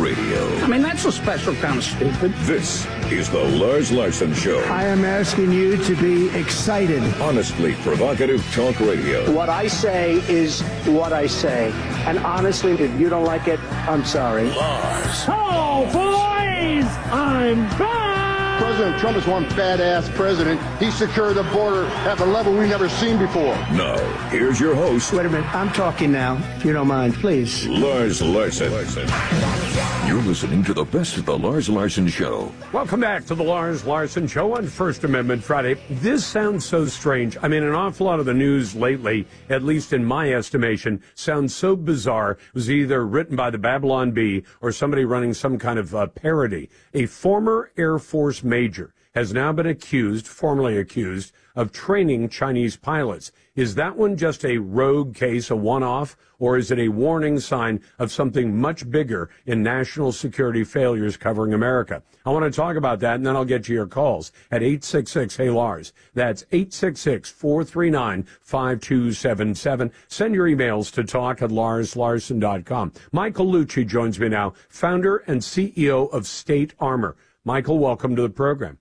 radio. I mean, that's a special kind of stupid. This is the Lars Larson Show. I am asking you to be excited. Honestly provocative talk radio. What I say is what I say. And honestly, if you don't like it, I'm sorry. Lars. Oh, boys! I'm back! President Trump is one badass president. He secured the border at a level we've never seen before. Now, here's your host. Wait a minute. I'm talking now, if you don't mind, please. Lars Larson. You're listening to the best of the Lars Larson Show. Welcome back to the Lars Larson Show on First Amendment Friday. This sounds so strange. I mean, an awful lot of the news lately, at least in my estimation, sounds so bizarre. It was either written by the Babylon Bee or somebody running some kind of parody. A former Air Force major has now been formally accused, of training Chinese pilots. Is that one just a rogue case, a one-off, or is it a warning sign of something much bigger in national security failures covering America? I want to talk about that, and then I'll get to your calls at 866-HEY-LARS. That's 866-439-5277. Send your emails to talk@larslarson.com. Michael Lucci joins me now, founder and CEO of State Armor. Michael, welcome to the program.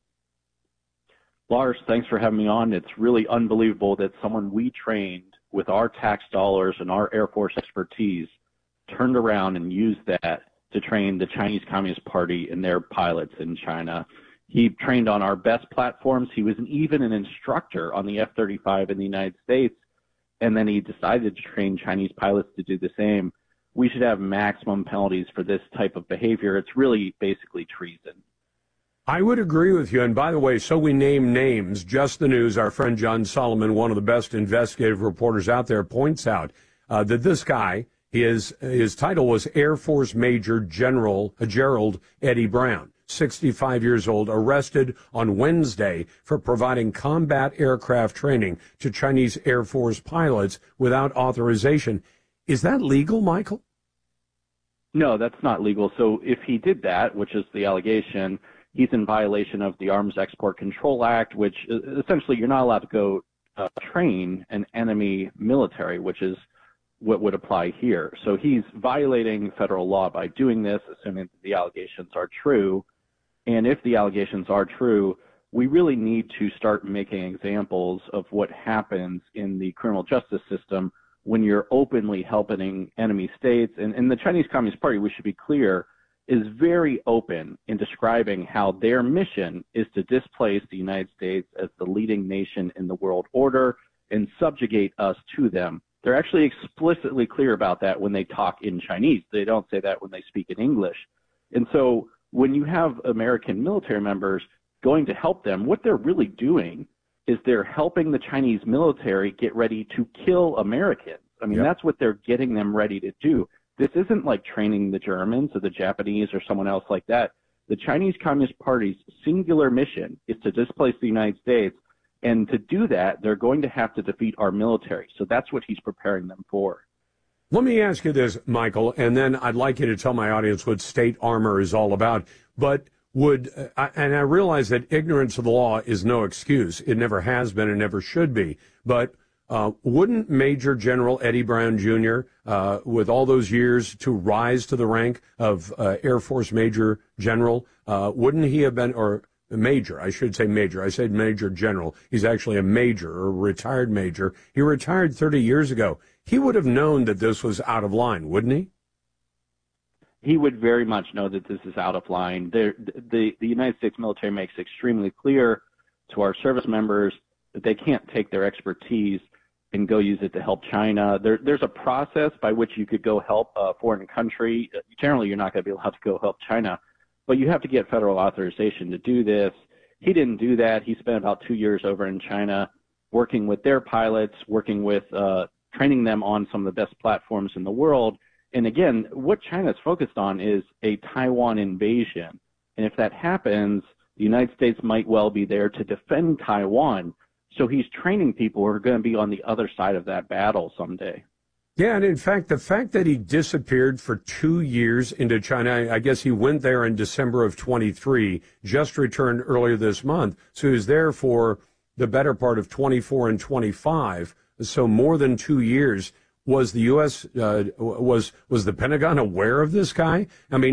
Lars, thanks for having me on. It's really unbelievable that someone we trained with our tax dollars and our Air Force expertise turned around and used that to train the Chinese Communist Party and their pilots in China. He trained on our best platforms. He was even an instructor on the F-35 in the United States, and then he decided to train Chinese pilots to do the same. We should have maximum penalties for this type of behavior. It's really basically treason. I would agree with you. And by the way, so we name names, Just the News, our friend John Solomon, one of the best investigative reporters out there, points out that this guy, his title was Air Force Major General Gerald Eddie Brown, 65 years old, arrested on Wednesday for providing combat aircraft training to Chinese Air Force pilots without authorization. Is that legal, Michael? No, that's not legal. So if he did that, which is the allegation, he's in violation of the Arms Export Control Act, which essentially you're not allowed to go train an enemy military, which is what would apply here. So he's violating federal law by doing this, assuming the allegations are true. And if the allegations are true, we really need to start making examples of what happens in the criminal justice system when you're openly helping enemy states. And the Chinese Communist Party, we should be clear, is very open in describing how their mission is to displace the United States as the leading nation in the world order and subjugate us to them. They're actually explicitly clear about that when they talk in Chinese. They don't say that when they speak in English. And so when you have American military members going to help them, what they're really doing is they're helping the Chinese military get ready to kill Americans. I mean, That's what they're getting them ready to do. This isn't like training the Germans or the Japanese or someone else like that. The Chinese Communist Party's singular mission is to displace the United States. And to do that, they're going to have to defeat our military. So that's what he's preparing them for. Let me ask you this, Michael, and then I'd like you to tell my audience what State Armor is all about. But and I realize that ignorance of the law is no excuse. It never has been and never should be. But wouldn't Major General Eddie Brown Jr., with all those years to rise to the rank of Air Force Major General, wouldn't he have been, or Major, I should say Major. I said Major General. He's actually a major or a retired major. He retired 30 years ago. He would have known that this was out of line, wouldn't he? He would very much know that this is out of line. The United States military makes extremely clear to our service members that they can't take their expertise and go use it to help China. There's a process by which you could go help a foreign country. Generally, you're not going to be allowed to go help China, but you have to get federal authorization to do this. He didn't do that. He spent about 2 years over in China working with their pilots, working with training them on some of the best platforms in the world. And again, what China's focused on is a Taiwan invasion. And if that happens, the United States might well be there to defend Taiwan. So he's training people who are going to be on the other side of that battle someday. Yeah, and in fact, the fact that he disappeared for 2 years into China, I guess he went there in December of 23, just returned earlier this month. So he was there for the better part of 24 and 25, so more than 2 years. Was the U.S., was the Pentagon aware of this guy? I mean,